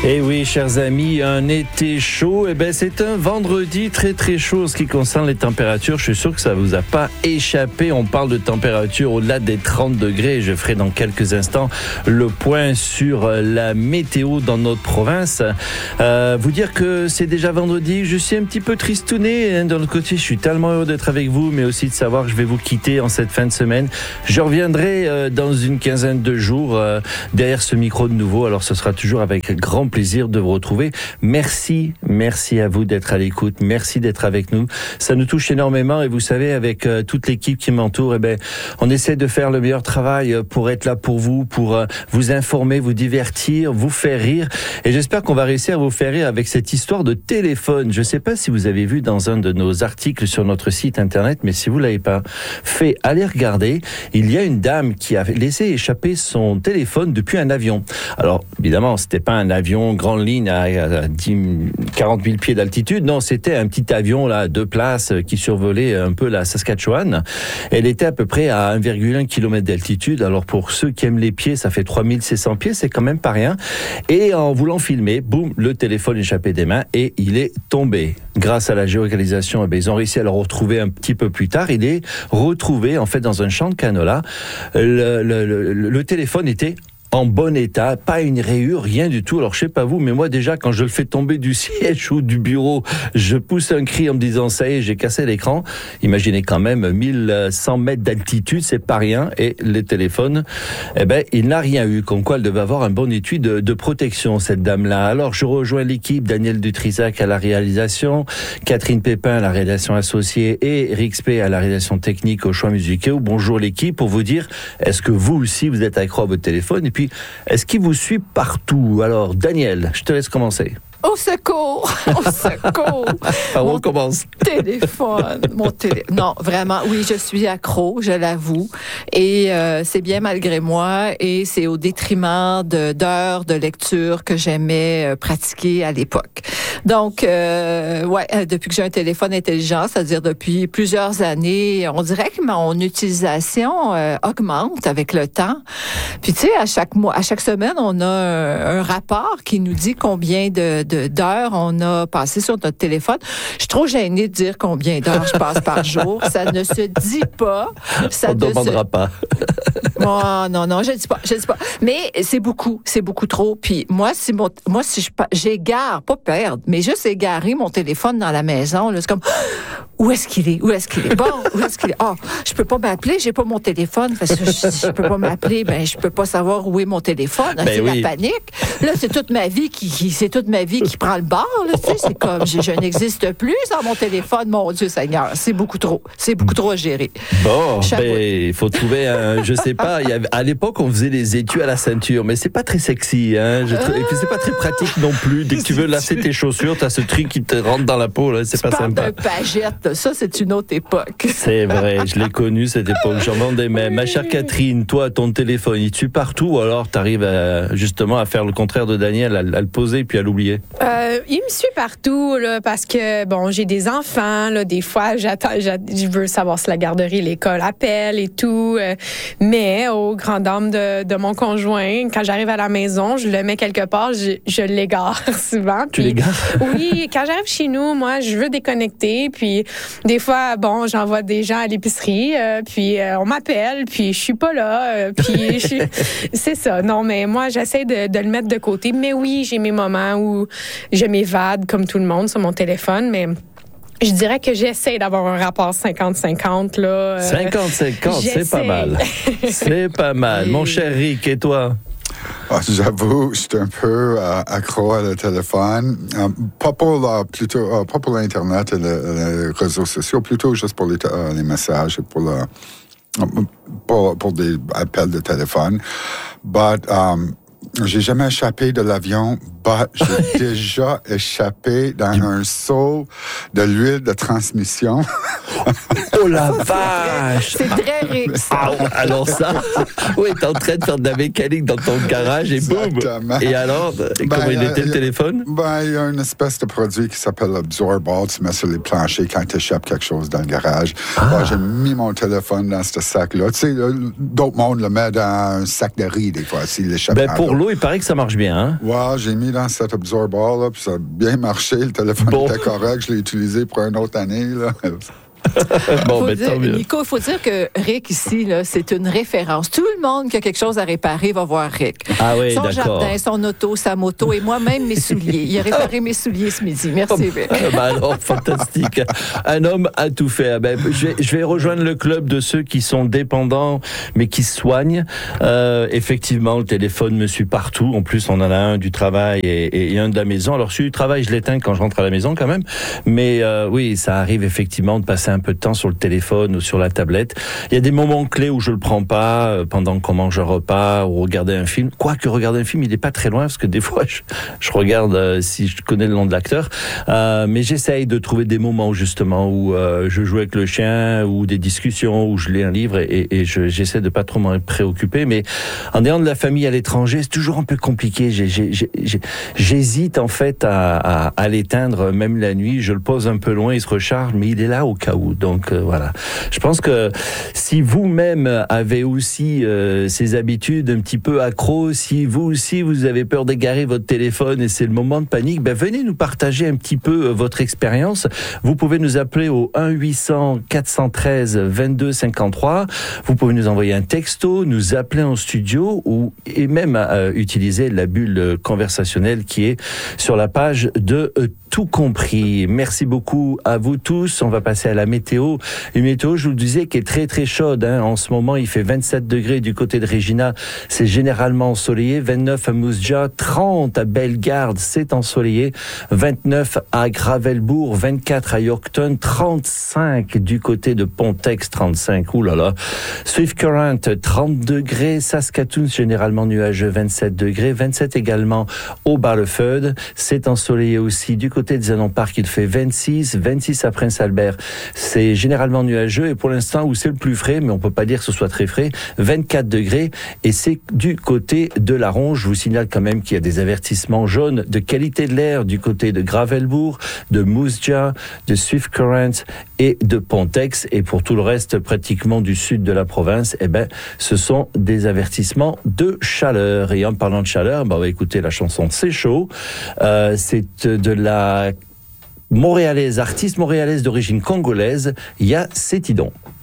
Et oui, chers amis, un été chaud, c'est un vendredi très très chaud en ce qui concerne les températures. Je suis sûr que ça vous a pas échappé. On parle de température au-delà des 30 degrés. Je ferai dans quelques instants le point sur la météo dans notre province. Vous dire que c'est déjà vendredi. Je suis un petit peu tristouné. D'un autre côté, je suis tellement heureux d'être avec vous, mais aussi de savoir que je vais vous quitter en cette fin de semaine. Je reviendrai dans une quinzaine de jours derrière ce micro de nouveau. Alors ce sera toujours avec grand plaisir de vous retrouver. Merci à vous d'être à l'écoute. Merci d'être avec nous. Ça nous touche énormément et vous savez, avec toute l'équipe qui m'entoure, on essaie de faire le meilleur travail pour être là pour vous, pour vous informer, vous divertir, vous faire rire. Et j'espère qu'on va réussir à vous faire rire avec cette histoire de téléphone. Je ne sais pas si vous avez vu dans un de nos articles sur notre site internet, mais si vous l'avez pas fait, allez regarder. Il y a une dame qui a laissé échapper son téléphone depuis un avion. Alors, évidemment, c'était pas un avion grande ligne à 40 000 pieds d'altitude. Non, c'était un petit avion là, 2 places qui survolait un peu la Saskatchewan. Elle était à peu près à 1,1 km d'altitude. Alors, pour ceux qui aiment les pieds, ça fait 3600 pieds, c'est quand même pas rien. Et en voulant filmer, boum, le téléphone échappé des mains et il est tombé. Grâce à la géolocalisation, ils ont réussi à le retrouver un petit peu plus tard. Il est retrouvé, en fait, dans un champ de canola. Le téléphone était en bon état, pas une rayure, rien du tout. Alors je sais pas vous, mais moi déjà quand je le fais tomber du siège ou du bureau, je pousse un cri en me disant ça y est, j'ai cassé l'écran. Imaginez quand même 1100 mètres d'altitude, c'est pas rien. Et le téléphone, il n'a rien eu. Comme quoi, elle devait avoir un bon étui de protection, cette dame-là. Alors je rejoins l'équipe, Daniel Dutrisac à la réalisation, Catherine Pépin à la réalisation associée et Eric Spey à la réalisation technique aux choix musicaux. Bonjour l'équipe, pour vous dire, est-ce que vous aussi vous êtes accro à votre téléphone? Et puis, est-ce qu'il vous suit partout? Alors, Daniel, je te laisse commencer. Au secours! Au secours! Alors, on commence. Non, vraiment, oui, je suis accro, je l'avoue. Et c'est bien malgré moi. Et c'est au détriment d'heures de lecture que j'aimais pratiquer à l'époque. Donc, depuis que j'ai un téléphone intelligent, c'est-à-dire depuis plusieurs années, on dirait que mon utilisation augmente avec le temps. Puis, tu sais, à chaque semaine, on a un rapport qui nous dit combien d'heures on a passé sur notre téléphone. Je suis trop gênée de dire combien d'heures je passe par jour. Ça ne se dit pas. On ne demandera pas. Oh, non, je ne dis pas. Mais c'est beaucoup trop. Puis moi, si j'égare, pas perdre, mais juste égarer mon téléphone dans la maison, là, c'est comme, où est-ce qu'il est? Bon, où est-ce qu'il est? Oh, je peux pas m'appeler, j'ai pas mon téléphone, parce que je peux pas m'appeler, je peux pas savoir où est mon téléphone. C'est la panique. Là, c'est toute ma vie qui prend le bord, là, tu sais, c'est comme, je n'existe plus sans mon téléphone, mon Dieu Seigneur. C'est beaucoup trop à gérer. Bon, il faut trouver je sais pas, à l'époque, on faisait les étuis à la ceinture, mais c'est pas très sexy, hein, et puis c'est pas très pratique non plus. Dès que tu veux lasser tes chaussures, t'as ce truc qui te rentre dans la peau, là, c'est pas sympa. Tu parles d'un pagette, ça, c'est une autre époque. C'est vrai, je l'ai connu, cette époque, j'en vendais même. Ma chère Catherine, toi, ton téléphone, il tue partout, ou alors t'arrives justement à faire le contraire de Daniel, à le poser puis à l'oublier? Il me suit partout, là, parce que, bon, j'ai des enfants, là, des fois, je veux savoir si la garderie, l'école appelle et tout, mais aux grandes dames de mon conjoint, quand j'arrive à la maison, je le mets quelque part, je l'égare souvent. Tu l'égares? Oui, quand j'arrive chez nous, moi, je veux déconnecter, puis des fois, bon, j'envoie des gens à l'épicerie, puis on m'appelle, puis je suis pas là, puis c'est ça. Non, mais moi, j'essaie de le mettre de côté, mais oui, j'ai mes moments où je m'évade comme tout le monde sur mon téléphone, mais je dirais que j'essaie d'avoir un rapport 50-50, là. 50-50, c'est pas mal. C'est pas mal. Mon cher Rick, et toi? J'avoue, je suis un peu accro à le téléphone. Pas pour l'Internet et les réseaux sociaux, plutôt juste pour les messages et pour des appels de téléphone. J'ai jamais échappé de l'avion, j'ai déjà échappé dans un seau de l'huile de transmission. Oh la vache! C'est très riche. Ah, alors ça, oui, t'es en train de faire de la mécanique dans ton garage et boum! Exactement. Et alors, comment il était le téléphone? Il y a une espèce de produit qui s'appelle Absorball. Tu mets sur les planchers quand tu échappes quelque chose dans le garage. J'ai mis mon téléphone dans ce sac-là. Tu sais, d'autres mondes le mettent dans un sac de riz, des fois, s'il échappe. Pour l'eau, il paraît que ça marche bien, hein? Ouais, j'ai mis dans cet Absorball, là, puis ça a bien marché. Le téléphone était correct. Je l'ai utilisé pour une autre année, là. Nico, il faut dire que Rick ici, là, c'est une référence. Tout le monde qui a quelque chose à réparer va voir Rick. Ah oui, son d'accord. jardin, son auto, sa moto et moi-même mes souliers. Il a réparé mes souliers ce midi. Merci Rick. Alors, fantastique. Un homme a tout fait. Je vais rejoindre le club de ceux qui sont dépendants, mais qui se soignent. Effectivement, le téléphone me suit partout. En plus, on en a un du travail et un de la maison. Alors, celui du travail, je l'éteins quand je rentre à la maison quand même. Mais oui, ça arrive effectivement de passer un peu de temps sur le téléphone ou sur la tablette. Il y a des moments clés où je le prends pas, pendant qu'on mange un repas ou regarder un film. Quoique regarder un film, il est pas très loin parce que des fois je regarde si je connais le nom de l'acteur. Mais j'essaye de trouver des moments justement où je joue avec le chien ou des discussions où je lis un livre et j'essaie de pas trop m'en préoccuper. Mais en ayant de la famille à l'étranger, c'est toujours un peu compliqué. J'hésite en fait à l'éteindre même la nuit. Je le pose un peu loin, il se recharge, mais il est là au cas où. Donc voilà. Je pense que si vous-même avez aussi ces habitudes un petit peu accros, si vous aussi vous avez peur d'égarer votre téléphone et c'est le moment de panique, venez nous partager un petit peu votre expérience. Vous pouvez nous appeler au 1-800-413-2253. Vous pouvez nous envoyer un texto, nous appeler en studio et même utiliser la bulle conversationnelle qui est sur la page de Tout Compris. Merci beaucoup à vous tous. On va passer à la météo. Une météo, je vous le disais, qui est très très chaude. En ce moment, il fait 27 degrés du côté de Regina. C'est généralement ensoleillé. 29 à Mousja, 30 à Bellegarde, c'est ensoleillé. 29 à Gravelbourg, 24 à Yorkton, 35 du côté de Pontex, 35. Ouh là là. Swift Current, 30 degrés. Saskatoon, généralement nuageux, 27 degrés. 27 également au Barlefeuille. C'est ensoleillé aussi du côté de Zanon Park. Il fait 26. 26 à Prince-Albert. C'est généralement nuageux et pour l'instant où c'est le plus frais, mais on peut pas dire que ce soit très frais, 24 degrés et c'est du côté de la Ronge. Je vous signale quand même qu'il y a des avertissements jaunes de qualité de l'air du côté de Gravelbourg, de Mousja, de Swift Current et de Pontex et pour tout le reste pratiquement du sud de la province, ce sont des avertissements de chaleur. Et en parlant de chaleur, on va écouter la chanson C'est chaud. C'est de la artiste montréalaise d'origine congolaise, Ya Setidon.